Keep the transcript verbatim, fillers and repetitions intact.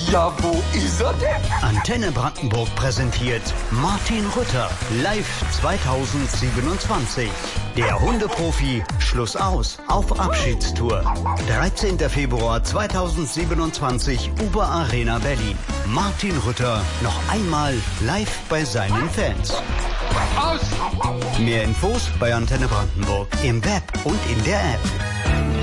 Ja, wo ist er denn? Antenne Brandenburg präsentiert Martin Rütter live zweitausendsiebenundzwanzig. Der Hundeprofi Schluss aus auf Abschiedstour. dreizehnter Februar zweitausendsiebenundzwanzig, Uber Arena Berlin. Martin Rütter noch einmal live bei seinen Fans. Aus! Mehr Infos bei Antenne Brandenburg im Web und in der App.